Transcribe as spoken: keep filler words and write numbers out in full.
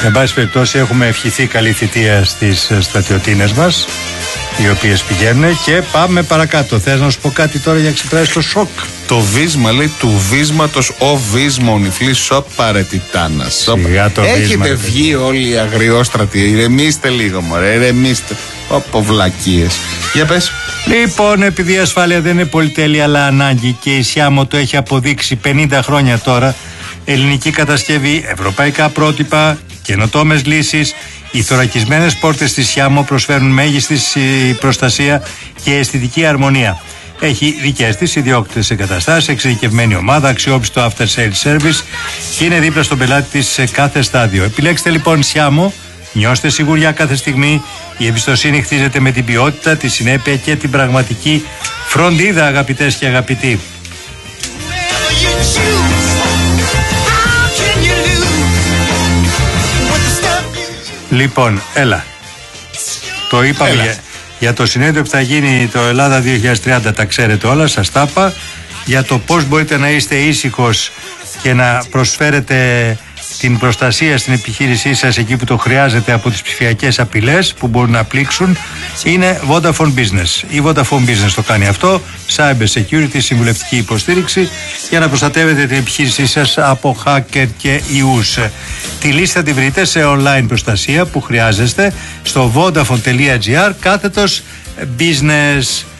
Εν πάση περιπτώσει, έχουμε ευχηθεί καλή θητεία στις στρατιωτίνες μας, οι οποίες πηγαίνουν, και πάμε παρακάτω. Θες να σου πω κάτι τώρα για να ξεπεράσει το σοκ? Το βίσμα, λέει, του βίσματος ο βίσμα ο νυφλής σοπ παρετητάνας. Έχετε βγει όλοι οι αγριόστρατοι, ηρεμήστε λίγο μωρέ, ηρεμήστε. Όπο βλακίες. Για πες. Λοιπόν, επειδή η ασφάλεια δεν είναι πολυτέλεια αλλά ανάγκη, και η Σιάμο το έχει αποδείξει πενήντα χρόνια τώρα, ελληνική κατασκευή, ευρωπαϊκά πρότυπα, καινοτόμες λύσεις, οι θωρακισμένες πόρτες της Σιάμο προσφέρουν μέγιστη προστασία και αισθητική αρμονία. Έχει δικές της ιδιόκτητες εγκαταστάσεις, εξειδικευμένη ομάδα, αξιόπιστο after sales service και είναι δίπλα στον πελάτη της σε κάθε στάδιο. Επιλέξτε λοιπόν Σιάμο, νιώστε σιγουριά κάθε στιγμή. Η εμπιστοσύνη χτίζεται με την ποιότητα, τη συνέπεια και την πραγματική φροντίδα, αγαπητές και αγαπητοί. Λοιπόν, έλα. Το είπαμε έλα. Για, για το συνέδριο που θα γίνει το Ελλάδα δύο χιλιάδες τριάντα, τα ξέρετε όλα, σας τα είπα. Για το πώς μπορείτε να είστε ήσυχος και να προσφέρετε την προστασία στην επιχείρησή σας εκεί που το χρειάζεται από τις ψηφιακές απειλές που μπορούν να πλήξουν, είναι Vodafone Business. Η Vodafone Business το κάνει αυτό, cyber security, συμβουλευτική υποστήριξη για να προστατεύετε την επιχείρησή σας από hacker και ιούς. Τη λίστα τη βρείτε σε online προστασία που χρειάζεστε στο vodafone.gr κάθετος business.